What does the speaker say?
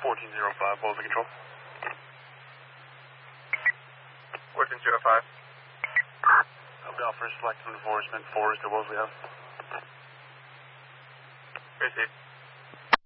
1405, what was the control? 1405. Alpha Select Enforcement, 4 is to Wolseley House. Received.